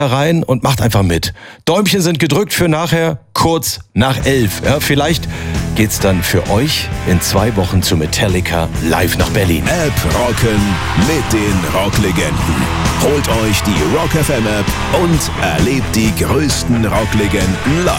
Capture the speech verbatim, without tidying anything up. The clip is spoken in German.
rein und macht einfach mit. Däumchen sind gedrückt für nachher kurz nach elf. Ja, vielleicht geht's dann für euch in zwei Wochen zu Metallica live nach Berlin. App rocken mit den Rocklegenden. Holt euch die Rock F M App und erlebt die größten Rocklegenden live.